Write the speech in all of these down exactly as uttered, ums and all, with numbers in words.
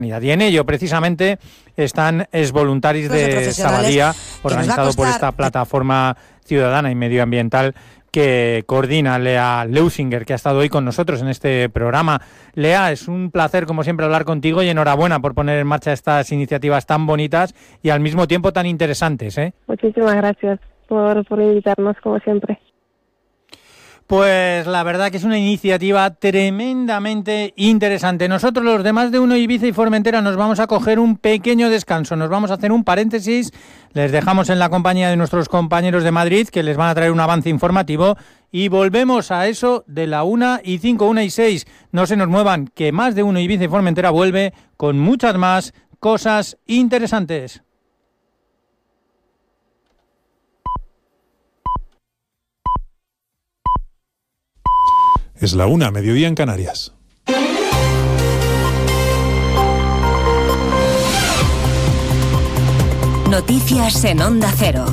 Y en ello, precisamente, están exvoluntaris de Sabadía, organizado por esta plataforma ciudadana y medioambiental que coordina Lea Leusinger, que ha estado hoy con nosotros en este programa. Lea, es un placer, como siempre, hablar contigo y enhorabuena por poner en marcha estas iniciativas tan bonitas y al mismo tiempo tan interesantes, ¿eh? Muchísimas gracias por, por invitarnos, como siempre. Pues la verdad que es una iniciativa tremendamente interesante. Nosotros, los demás de Uno Ibiza y Formentera, nos vamos a coger un pequeño descanso, nos vamos a hacer un paréntesis, les dejamos en la compañía de nuestros compañeros de Madrid, que les van a traer un avance informativo, y volvemos a eso de la una y cinco, una y seis. No se nos muevan, que más de Uno Ibiza y Formentera vuelve con muchas más cosas interesantes. Es la una, mediodía en Canarias. Noticias en Onda Cero.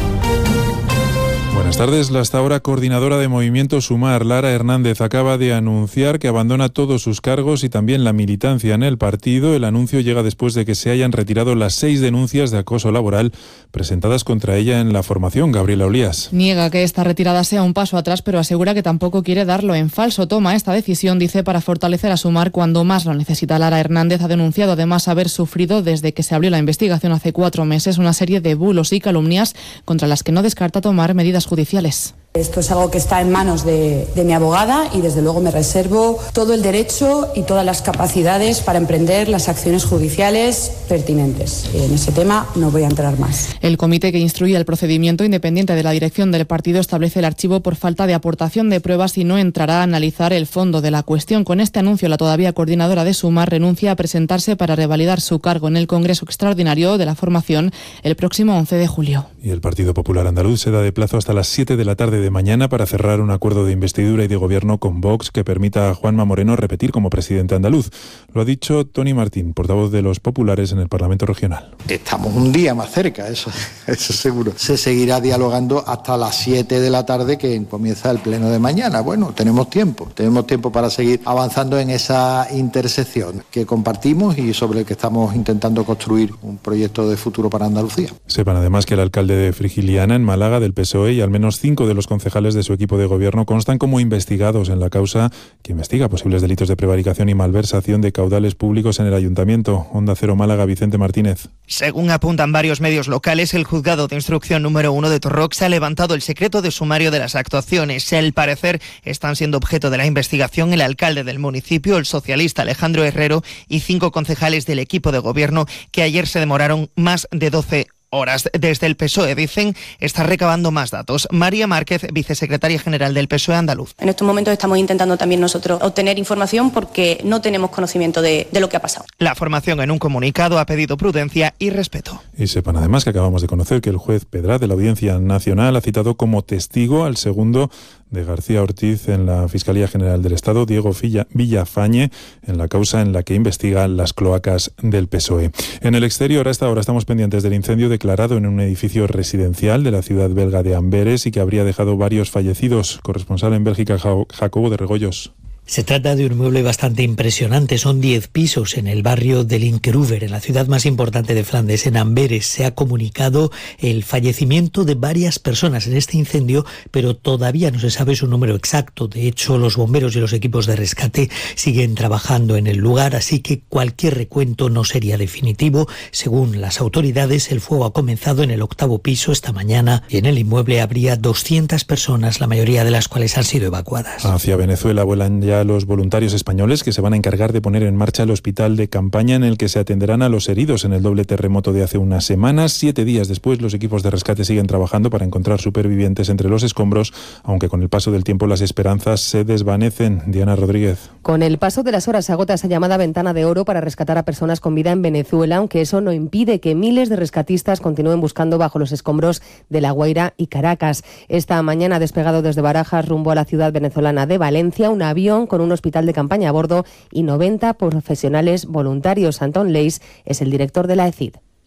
Buenas tardes. La hasta ahora coordinadora de Movimiento Sumar, Lara Hernández, acaba de anunciar que abandona todos sus cargos y también la militancia en el partido. El anuncio llega después de que se hayan retirado las seis denuncias de acoso laboral presentadas contra ella en la formación. Gabriela Olías. Niega que esta retirada sea un paso atrás, pero asegura que tampoco quiere darlo en falso. Toma esta decisión, dice, para fortalecer a Sumar cuando más lo necesita. Lara Hernández ha denunciado además haber sufrido desde que se abrió la investigación hace cuatro meses una serie de bulos y calumnias contra las que no descarta tomar medidas judiciales. Esto es algo que está en manos de, de mi abogada y desde luego me reservo todo el derecho y todas las capacidades para emprender las acciones judiciales pertinentes. En ese tema no voy a entrar más. El comité que instruye el procedimiento, independiente de la dirección del partido, establece el archivo por falta de aportación de pruebas y no entrará a analizar el fondo de la cuestión. Con este anuncio, la todavía coordinadora de Sumar renuncia a presentarse para revalidar su cargo en el Congreso Extraordinario de la formación el próximo once de julio. Y el Partido Popular Andaluz se da de plazo hasta las siete de la tarde de mañana para cerrar un acuerdo de investidura y de gobierno con Vox que permita a Juanma Moreno repetir como presidente andaluz. Lo ha dicho Tony Martín, portavoz de los populares en el Parlamento Regional. Estamos un día más cerca, eso, eso seguro. Se seguirá dialogando hasta las siete de la tarde que comienza el pleno de mañana. Bueno, tenemos tiempo, tenemos tiempo para seguir avanzando en esa intersección que compartimos y sobre el que estamos intentando construir un proyecto de futuro para Andalucía. Sepan además que el alcalde de Frigiliana, en Málaga, del P S O E, y al menos cinco de los concejales de su equipo de gobierno constan como investigados en la causa que investiga posibles delitos de prevaricación y malversación de caudales públicos en el ayuntamiento. Onda Cero Málaga, Vicente Martínez. Según apuntan varios medios locales, el juzgado de instrucción número uno de Torrox ha levantado el secreto de sumario de las actuaciones. Al parecer están siendo objeto de la investigación el alcalde del municipio, el socialista Alejandro Herrero, y cinco concejales del equipo de gobierno que ayer se demoraron más de doce horas. Desde el P S O E dicen estar recabando más datos. María Márquez, vicesecretaria general del P S O E andaluz. En estos momentos estamos intentando también nosotros obtener información porque no tenemos conocimiento de, de lo que ha pasado. La formación en un comunicado ha pedido prudencia y respeto. Y sepan además que acabamos de conocer que el juez Pedraz de la Audiencia Nacional ha citado como testigo al segundo de García Ortiz en la Fiscalía General del Estado, Diego Villafañe, en la causa en la que investiga las cloacas del P S O E. En el exterior, hasta ahora estamos pendientes del incendio declarado en un edificio residencial de la ciudad belga de Amberes y que habría dejado varios fallecidos. Corresponsal en Bélgica, Jacobo de Regoyos. Se trata de un inmueble bastante impresionante, son diez pisos en el barrio de Linkeroever, en la ciudad más importante de Flandes, en Amberes. Se ha comunicado el fallecimiento de varias personas en este incendio, pero todavía no se sabe su número exacto. De hecho, los bomberos y los equipos de rescate siguen trabajando en el lugar, así que cualquier recuento no sería definitivo. Según las autoridades, el fuego ha comenzado en el octavo piso esta mañana y en el inmueble habría doscientas personas, la mayoría de las cuales han sido evacuadas. Hacia Venezuela vuelan ya los voluntarios españoles que se van a encargar de poner en marcha el hospital de campaña en el que se atenderán a los heridos en el doble terremoto de hace unas semanas. Siete días después, los equipos de rescate siguen trabajando para encontrar supervivientes entre los escombros, aunque con el paso del tiempo las esperanzas se desvanecen. Diana Rodríguez. Con el paso de las horas se agota esa llamada ventana de oro para rescatar a personas con vida en Venezuela, aunque eso no impide que miles de rescatistas continúen buscando bajo los escombros de La Guaira y Caracas. Esta mañana ha despegado desde Barajas rumbo a la ciudad venezolana de Valencia un avión con un hospital de campaña a bordo y noventa profesionales voluntarios. Antón Leis es el director de la E C I D.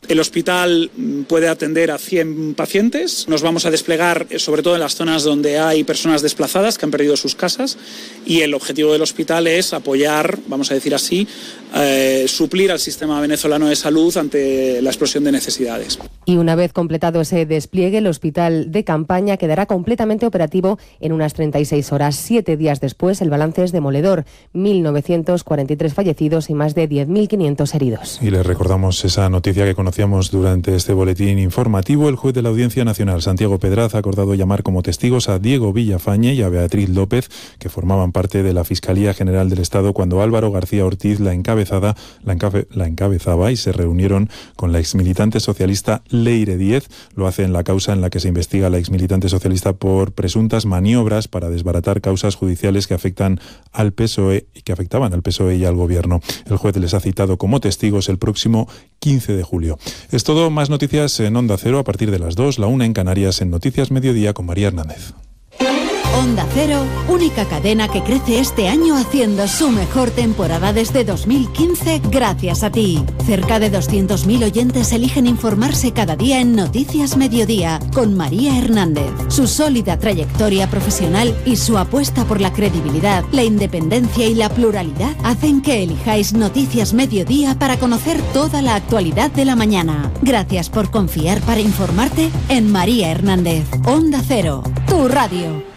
El hospital puede atender a cien pacientes. Nos vamos a desplegar sobre todo en las zonas donde hay personas desplazadas que han perdido sus casas, y el objetivo del hospital es apoyar, vamos a decir así, eh, suplir al sistema venezolano de salud ante la explosión de necesidades. Y una vez completado ese despliegue, el hospital de campaña quedará completamente operativo en unas treinta y seis horas. Siete días después, el balance es demoledor: mil novecientos cuarenta y tres fallecidos y más de diez mil quinientos heridos. Y les recordamos esa noticia que conocíamos durante este boletín informativo. El juez de la Audiencia Nacional, Santiago Pedraz, ha acordado llamar como testigos a Diego Villafañe y a Beatriz López, que formaban parte de la Fiscalía General del Estado cuando Álvaro García Ortiz la, encabezada, la, encabe, la encabezaba y se reunieron con la exmilitante socialista Leire Díez. Lo hace en la causa en la que se investiga a la exmilitante socialista por presuntas maniobras para desbaratar causas judiciales que afectan al P S O E y que afectaban al P S O E y al Gobierno. El juez les ha citado como testigos el próximo quince de julio. Es todo. Más noticias en Onda Cero a partir de las dos, la una en Canarias, en Noticias Mediodía con María Hernández. Onda Cero, única cadena que crece este año haciendo su mejor temporada desde dos mil quince gracias a ti. Cerca de doscientos mil oyentes eligen informarse cada día en Noticias Mediodía con María Hernández. Su sólida trayectoria profesional y su apuesta por la credibilidad, la independencia y la pluralidad hacen que elijáis Noticias Mediodía para conocer toda la actualidad de la mañana. Gracias por confiar para informarte en María Hernández. Onda Cero, tu radio.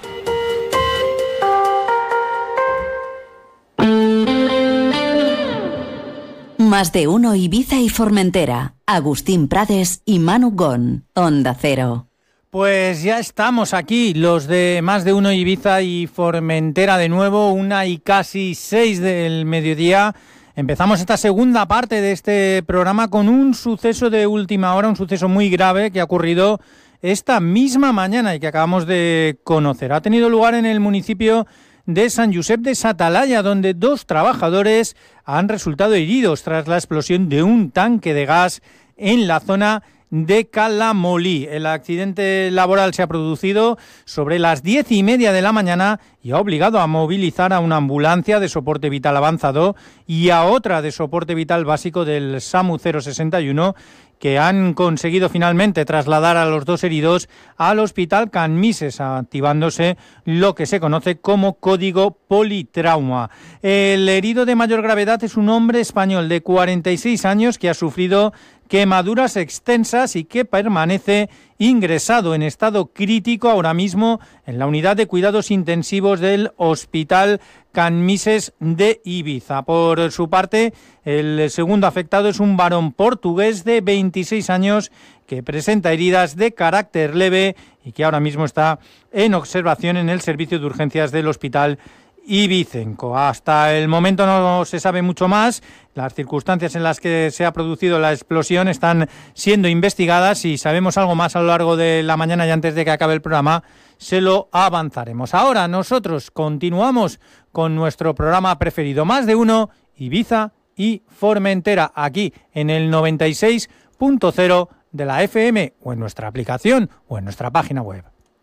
Más de uno Ibiza y Formentera. Agustín Prades y Manu Gon. Onda Cero. Pues ya estamos aquí, los de Más de uno Ibiza y Formentera de nuevo, una y casi seis del mediodía. Empezamos esta segunda parte de este programa con un suceso de última hora, un suceso muy grave que ha ocurrido esta misma mañana y que acabamos de conocer. Ha tenido lugar en el municipio de San Josep de Satalaya, donde dos trabajadores han resultado heridos tras la explosión de un tanque de gas en la zona de Calamolí. El accidente laboral se ha producido sobre las diez y media de la mañana y ha obligado a movilizar a una ambulancia de soporte vital avanzado y a otra de soporte vital básico del SAMU cero sesenta y uno, que han conseguido finalmente trasladar a los dos heridos al Hospital Can Mises, activándose lo que se conoce como código politrauma. El herido de mayor gravedad es un hombre español de cuarenta y seis años que ha sufrido quemaduras extensas y que permanece ingresado en estado crítico ahora mismo en la unidad de cuidados intensivos del Hospital Can Mises de Ibiza. Por su parte, el segundo afectado es un varón portugués de veintiséis años que presenta heridas de carácter leve y que ahora mismo está en observación en el servicio de urgencias del Hospital Ibicenco. Hasta el momento no se sabe mucho más. Las circunstancias en las que se ha producido la explosión están siendo investigadas y sabemos algo más a lo largo de la mañana y antes de que acabe el programa se lo avanzaremos. Ahora nosotros continuamos con nuestro programa preferido, Más de uno, Ibiza y Formentera, aquí en el noventa y seis punto cero de la F M o en nuestra aplicación o en nuestra página web.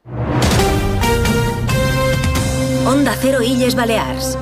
Onda Cero Illes Balears.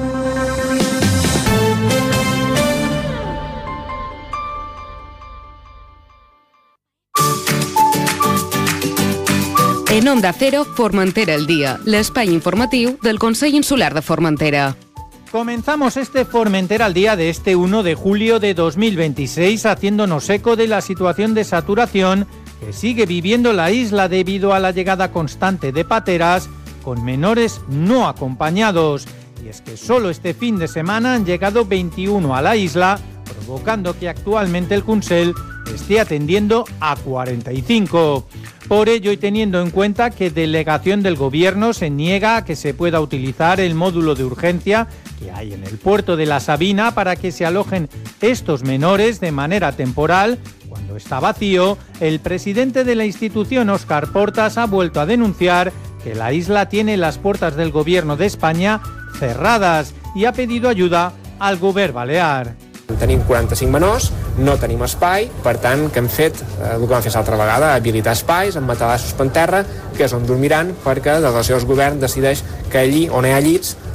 En Onda Cero, Formentera el Dia, l'espai informatiu del Consell Insular de Formentera. Comenzamos este Formentera al día de este uno de julio de dos mil veintiséis haciéndonos eco de la situación de saturación que sigue viviendo la isla debido a la llegada constante de pateras con menores no acompañados. Y es que solo este fin de semana han llegado veintiuno a la isla, provocando que actualmente el Consell esté atendiendo a cuarenta y cinco. Por ello, y teniendo en cuenta que delegación del Gobierno se niega a que se pueda utilizar el módulo de urgencia que hay en el puerto de La Sabina para que se alojen estos menores de manera temporal, cuando está vacío, el presidente de la institución, Óscar Portas, ha vuelto a denunciar que la isla tiene las puertas del Gobierno de España cerradas i ha pedido ayuda al govern balear. Tenim quaranta-cinc menors, no tenim espai, per tant, que hem fet eh, el que vam fer l'altra vegada, habilitar espais amb matalassos per terra, que és on dormiran, perquè la delegació del govern decideix que allí on hi ha llits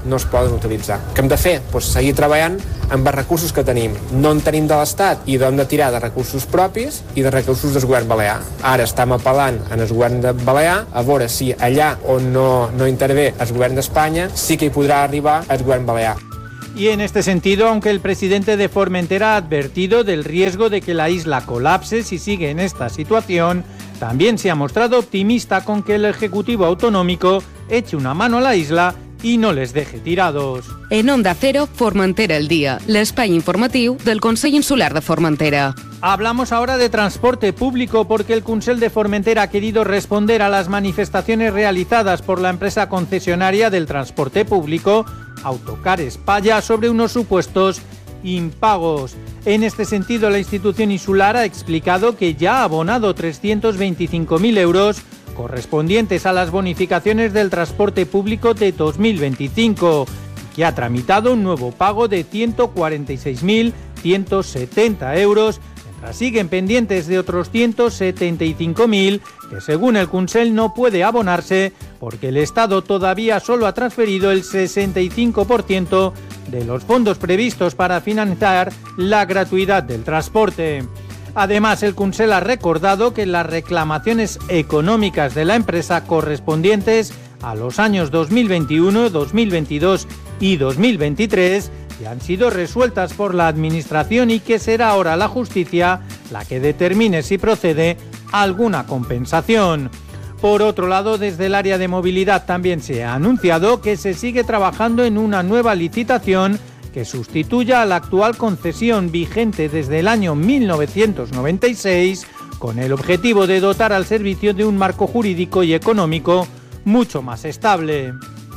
no es poden utilitzar. Què hem de fer? Pues seguir treballant amb els recursos que tenim. No en tenim de l'Estat i hem de tirar de recursos propis i de recursos del govern balear. Ara estem apel·lant en el govern de Balear a veure si allà on no, no intervé el govern d'Espanya sí que hi podrà arribar el govern balear. Y en este sentido, aunque el presidente de Formentera ha advertido del riesgo de que la isla colapse si sigue en esta situación, también se ha mostrado optimista con que el Ejecutivo Autonómico eche una mano a la isla i no les deje tirados. En Onda Cero, Formentera el Día, l'espai informatiu del Consell Insular de Formentera. Hablamos ahora de transporte público porque el Consell de Formentera ha querido responder a las manifestaciones realizadas por la empresa concesionaria del transporte público, Autocar España, sobre unos supuestos impagos. En este sentido, la institución insular ha explicado que ya ha abonado trescientos veinticinco mil euros correspondientes a las bonificaciones del transporte público de dos mil veinticinco, que ha tramitado un nuevo pago de ciento cuarenta y seis mil ciento setenta euros, mientras siguen pendientes de otros ciento setenta y cinco mil que según el Consell no puede abonarse porque el Estado todavía solo ha transferido el sesenta y cinco por ciento de los fondos previstos para financiar la gratuidad del transporte. Además, el Consell ha recordado que las reclamaciones económicas de la empresa correspondientes a los años dos mil veintiuno, dos mil veintidós y dos mil veintitrés ya han sido resueltas por la Administración y que será ahora la justicia la que determine si procede alguna compensación. Por otro lado, desde el área de movilidad también se ha anunciado que se sigue trabajando en una nueva licitación que sustituya a la actual concesión vigente desde el año mil novecientos noventa y seis, con el objetivo de dotar al servicio de un marco jurídico y económico mucho más estable.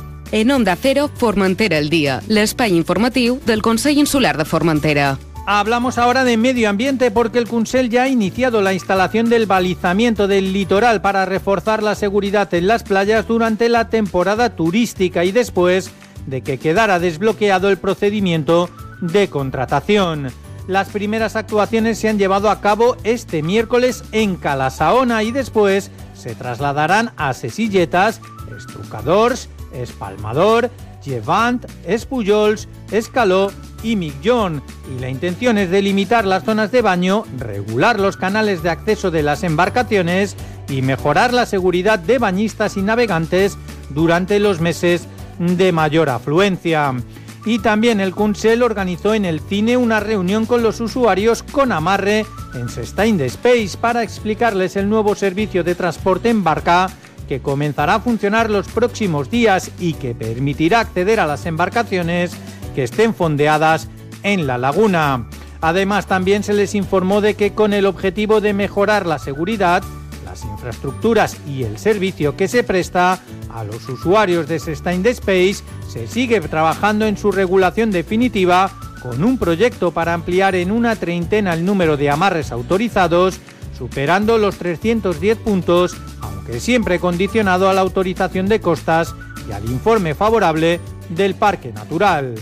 En Onda Cero, Formentera el Día, l'espai informatiu del Consell Insular de Formentera. Hablamos ahora de medio ambiente porque el Consell ya ha iniciado la instalación del balizamiento del litoral para reforzar la seguridad en las playas durante la temporada turística y después de que quedara desbloqueado el procedimiento de contratación. Las primeras actuaciones se han llevado a cabo este miércoles en Calasaona y después se trasladarán a Sesilletas, Estrucadors, Espalmador, Llevant, Espullols, Escaló y Migjorn, y la intención es delimitar las zonas de baño, regular los canales de acceso de las embarcaciones y mejorar la seguridad de bañistas y navegantes durante los meses de mayor afluencia. Y también el Consell organizó en el cine una reunión con los usuarios con amarre en Sestany d'Espais para explicarles el nuevo servicio de transporte en barca que comenzará a funcionar los próximos días y que permitirá acceder a las embarcaciones que estén fondeadas en la laguna. Además, también se les informó de que con el objetivo de mejorar la seguridad, las infraestructuras y el servicio que se presta a los usuarios de Sestany d'Espais, se sigue trabajando en su regulación definitiva con un proyecto para ampliar en una treintena el número de amarres autorizados, superando los trescientos diez puntos, aunque siempre condicionado a la autorización de costas y al informe favorable del Parque Natural.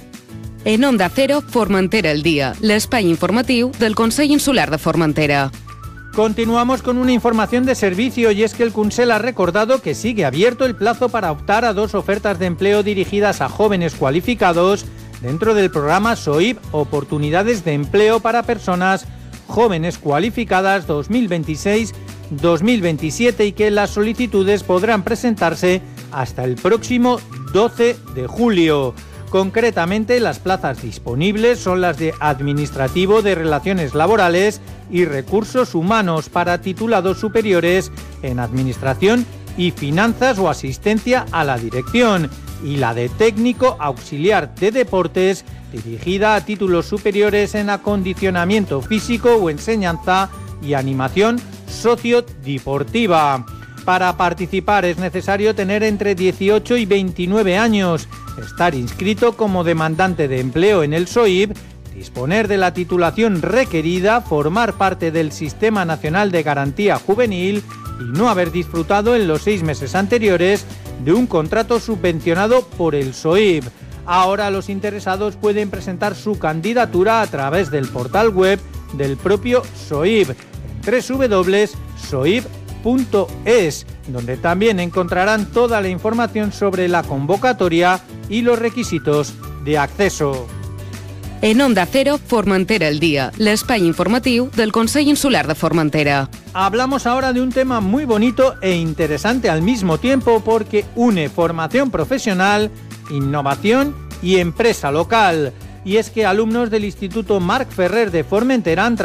En Onda Cero, Formentera el Día, l'espai informatiu del Consell Insular de Formentera. Continuamos con una información de servicio y es que el Consell ha recordado que sigue abierto el plazo para optar a dos ofertas de empleo dirigidas a jóvenes cualificados dentro del programa S O I B Oportunidades de Empleo para Personas Jóvenes Cualificadas dos mil veintiséis dos mil veintisiete y que las solicitudes podrán presentarse hasta el próximo doce de julio. Concretamente, las plazas disponibles son las de Administrativo de Relaciones Laborales y Recursos Humanos para titulados superiores en Administración y Finanzas o Asistencia a la Dirección, y la de Técnico Auxiliar de Deportes dirigida a títulos superiores en Acondicionamiento Físico o Enseñanza y Animación Sociodeportiva. Para participar es necesario tener entre dieciocho y veintinueve años, estar inscrito como demandante de empleo en el S O I B, disponer de la titulación requerida, formar parte del Sistema Nacional de Garantía Juvenil y no haber disfrutado en los seis meses anteriores de un contrato subvencionado por el S O I B. Ahora los interesados pueden presentar su candidatura a través del portal web del propio S O I B en doble u doble u doble u punto s o i b punto es donde también encontrarán toda la información sobre la convocatoria y los requisitos de acceso. En Onda Cero, Formentera el Dia, l'espai informatiu del Consell Insular de Formentera. Hablamos ahora de un tema muy bonito e interesante al mismo tiempo porque une formación profesional, innovación y empresa local. Y es que alumnos del Instituto Marc Ferrer de Formentera han